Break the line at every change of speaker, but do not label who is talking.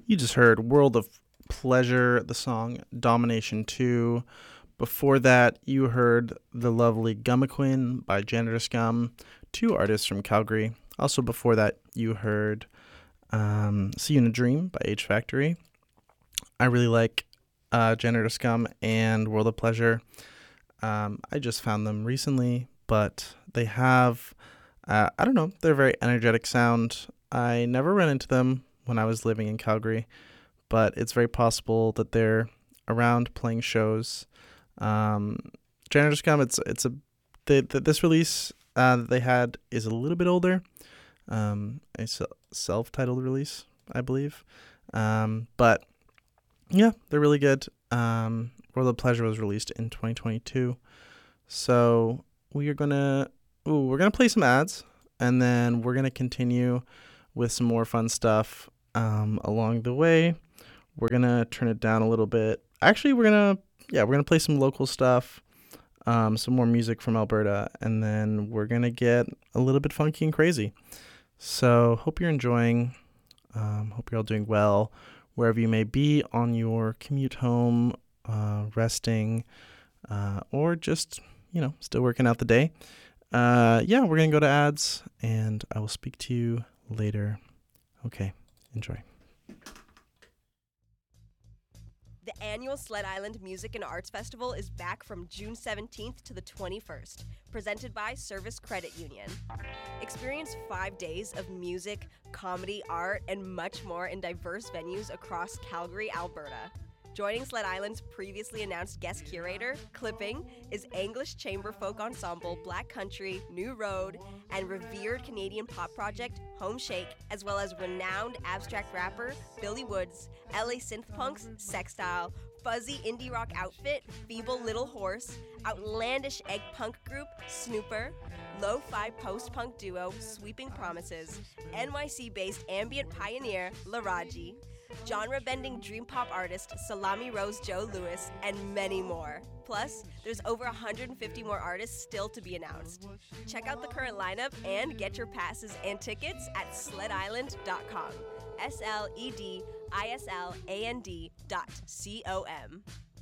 You just heard World of Pleasure, the song Domination 2. Before that, you heard The Lovely Gummaquin by Janitor Scum, two artists from Calgary. Also, before that, you heard See You in a Dream by H Factory. I really like Janitor Scum and World of Pleasure. I just found them recently, but they have, I don't know, they're a very energetic sound. I never ran into them when I was living in Calgary, but it's very possible that they're around playing shows. Janitor Scum, this release that they had is a little bit older. A self-titled release, I believe. But yeah, they're really good. World of Pleasure was released in 2022. So we're gonna play some ads, and then we're gonna continue with some more fun stuff along the way. We're gonna turn it down a little bit. Actually, we're gonna play some local stuff, some more music from Alberta, and then we're gonna get a little bit funky and crazy. So hope you're enjoying. Hope you're all doing well wherever you may be on your commute home, resting, or just still working out the day. We're gonna go to ads, and I will speak to you later. Okay, enjoy.
The annual Sled Island Music and Arts Festival is back from June 17th to the 21st, presented by Service Credit Union. Experience 5 days of music, comedy, art, and much more in diverse venues across Calgary, Alberta. Joining Sled Island's previously announced guest curator, Clipping, is English chamber folk ensemble Black Country, New Road, and revered Canadian pop project Home Shake, as well as renowned abstract rapper Billy Woods, LA synthpunks Sextile, fuzzy indie rock outfit Feeble Little Horse, outlandish egg punk group Snooper, lo-fi post-punk duo Sweeping Promises, NYC-based ambient pioneer Laraji, genre-bending dream pop artist Salami Rose Joe Lewis, and many more. Plus, there's over 150 more artists still to be announced. Check out the current lineup and get your passes and tickets at sledisland.com. SLEDISLAND.com.